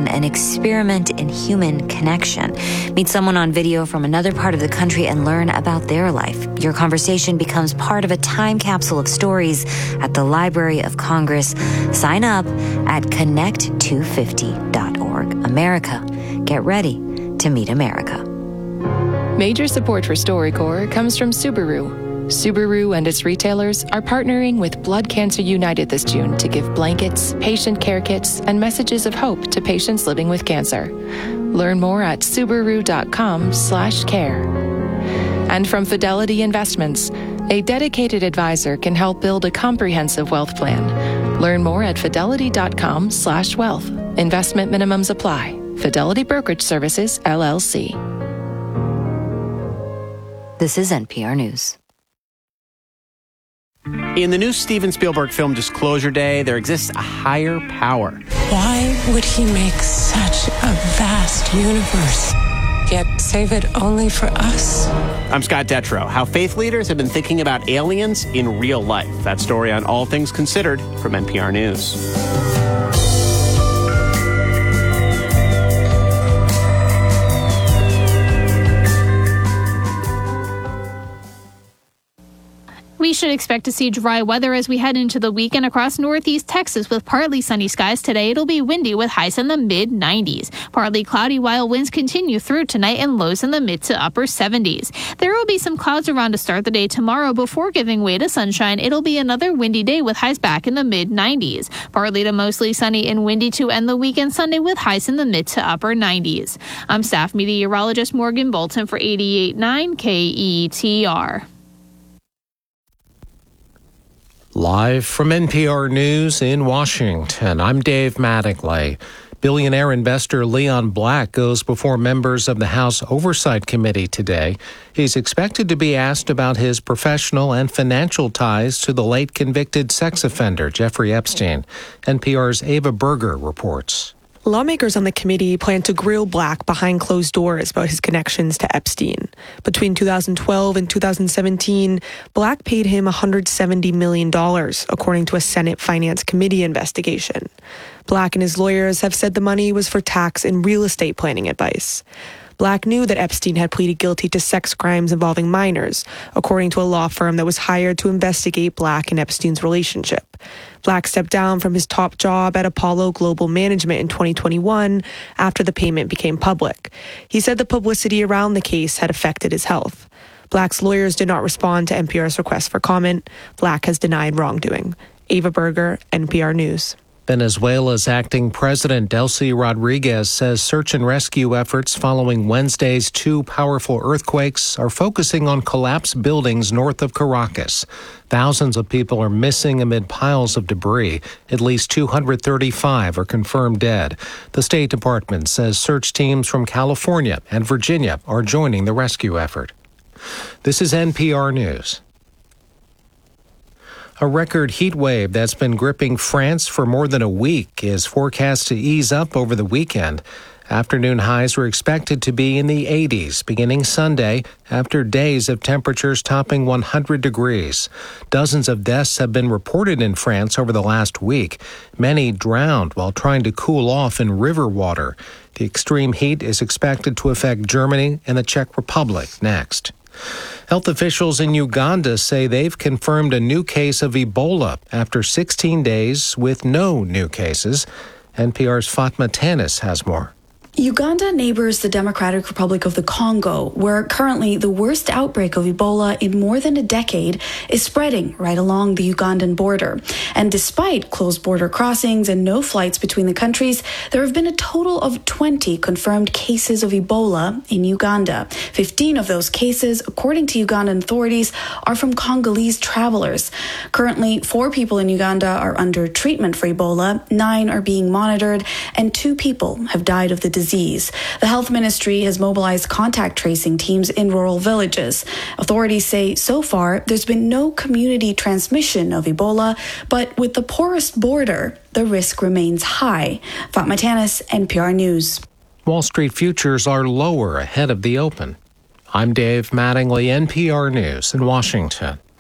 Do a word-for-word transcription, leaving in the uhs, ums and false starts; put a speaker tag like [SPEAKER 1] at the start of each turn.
[SPEAKER 1] on an experiment in human connection. Meet someone on video from another part of the country and learn about their life. Your conversation becomes part of a time capsule of stories at the Library of Congress. Sign up at connect two fifty dot org. America, get ready to meet America.
[SPEAKER 2] Major support for StoryCorps comes from Subaru. Subaru and its retailers are partnering with Blood Cancer United this June to give blankets, patient care kits, and messages of hope to patients living with cancer. Learn more at subaru.com slash care. And from Fidelity Investments, a dedicated advisor can help build a comprehensive wealth plan. Learn more at fidelity.com slash wealth. Investment minimums apply. Fidelity Brokerage Services, L L C.
[SPEAKER 1] This is N P R News.
[SPEAKER 3] In the new Steven Spielberg film Disclosure Day, there exists a higher power.
[SPEAKER 4] Why would he make such a vast universe, yet save it only for us?
[SPEAKER 3] I'm Scott Detrow. How faith leaders have been thinking about aliens in real life. That story on All Things Considered from N P R News.
[SPEAKER 5] We should expect to see dry weather as we head into the weekend across northeast Texas with partly sunny skies today. It'll be windy with highs in the mid nineties. Partly cloudy while winds continue through tonight and lows in the mid to upper seventies. There will be some clouds around to start the day tomorrow before giving way to sunshine. It'll be another windy day with highs back in the mid nineties. Partly to mostly sunny and windy to end the weekend Sunday with highs in the mid to upper nineties. I'm staff meteorologist Morgan Bolton for eighty-eight point nine K E T R.
[SPEAKER 6] Live from N P R News in Washington, I'm Dave Mattingly. Billionaire investor Leon Black goes before members of the House Oversight Committee today. He's expected to be asked about his professional and financial ties to the late convicted sex offender Jeffrey Epstein. N P R's Ava Berger reports.
[SPEAKER 7] Lawmakers on the committee plan to grill Black behind closed doors about his connections to Epstein. Between two thousand twelve and two thousand seventeen, Black paid him one hundred seventy million dollars, according to a Senate Finance Committee investigation. Black and his lawyers have said the money was for tax and real estate planning advice. Black knew that Epstein had pleaded guilty to sex crimes involving minors, according to a law firm that was hired to investigate Black and Epstein's relationship. Black stepped down from his top job at Apollo Global Management in twenty twenty-one after the payment became public. He said the publicity around the case had affected his health. Black's lawyers did not respond to N P R's request for comment. Black has denied wrongdoing. Ava Berger, N P R News.
[SPEAKER 6] Venezuela's acting president Delcy Rodriguez says search and rescue efforts following Wednesday's two powerful earthquakes are focusing on collapsed buildings north of Caracas. Thousands of people are missing amid piles of debris. At least two hundred thirty-five are confirmed dead. The State Department says search teams from California and Virginia are joining the rescue effort. This is N P R News. A record heat wave that's been gripping France for more than a week is forecast to ease up over the weekend. Afternoon highs are expected to be in the eighties beginning Sunday after days of temperatures topping one hundred degrees. Dozens of deaths have been reported in France over the last week. Many drowned while trying to cool off in river water. The extreme heat is expected to affect Germany and the Czech Republic next. Health officials in Uganda say they've confirmed a new case of Ebola after sixteen days with no new cases. N P R's Fatma Tanis has more.
[SPEAKER 8] Uganda neighbors the Democratic Republic of the Congo, where currently the worst outbreak of Ebola in more than a decade is spreading right along the Ugandan border. And despite closed border crossings and no flights between the countries, there have been a total of twenty confirmed cases of Ebola in Uganda. fifteen of those cases, according to Ugandan authorities, are from Congolese travelers. Currently, four people in Uganda are under treatment for Ebola, nine are being monitored, and two people have died of the disease. Disease. The health ministry has mobilized contact tracing teams in rural villages. Authorities say so far there's been no community transmission of Ebola, but with the porous border, the risk remains high. Fatma Tanis, N P R News.
[SPEAKER 6] Wall Street futures are lower ahead of the open. I'm Dave Mattingly, N P R News in Washington.